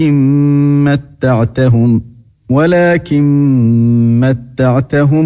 وَلَكِنْ مَتَّعْتَهُمْ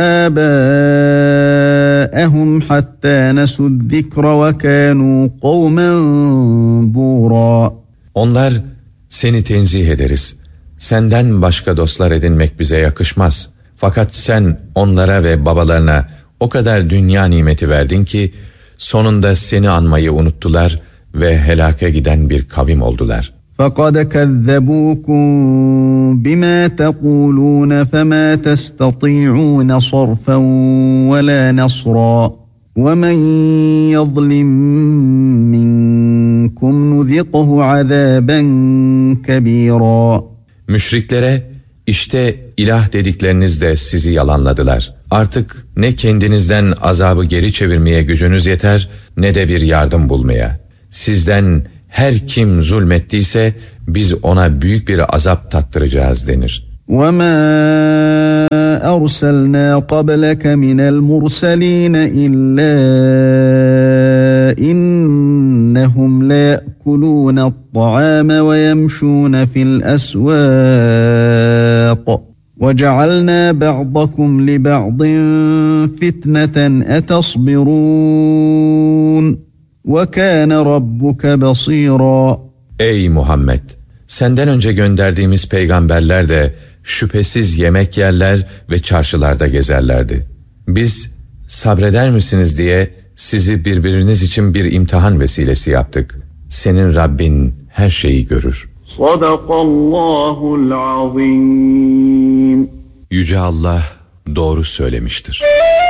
وَآبَاءَهُمْ حَتَّى نَسُوا الذِّكْرَ وَكَانُوا قَوْمًا بُورًا. Onlar, seni tenzih ederiz. Senden başka dostlar edinmek bize yakışmaz. Fakat sen onlara ve babalarına o kadar dünya nimeti verdin ki, sonunda seni anmayı unuttular ve helaka giden bir kavim oldular. فَقَدْ كَذَّبُوكُمْ بِمَا تَقُولُونَ فَمَا تَسْتَطِيعُونَ صَرْفًا وَلَا نَصْرًا وَمَنْ يَظْلِمْ مِنْكُمْ نُذِقْهُ عَذَابًا كَبِيرًا. Müşriklere, işte ilah dedikleriniz de sizi yalanladılar. Artık ne kendinizden azabı geri çevirmeye gücünüz yeter, ne de bir yardım bulmaya. Sizden her kim zulmettiyse biz ona büyük bir azap tattıracağız denir. وَمَا أَرْسَلْنَا قَبْلَكَ مِنَ الْمُرْسَلِينَ إِلَّا إِنَّهُمْ لَيَأْكُلُونَ الطَّعَامَ وَيَمْشُونَ فِي الْأَسْوَاقِ وَجَعَلْنَا بَعْضَكُمْ لِبَعْضٍ فِتْنَةً أَتَصْبِرُونَ وَكَانَ رَبُّكَ بَصِيرًا. Ey Muhammed! Senden önce gönderdiğimiz peygamberler de şüphesiz yemek yerler ve çarşılarda gezerlerdi. Biz sabreder misiniz diye sizi birbiriniz için bir imtihan vesilesi yaptık. Senin Rabbin her şeyi görür. Sadakallahul azim. Yüce Allah doğru söylemiştir.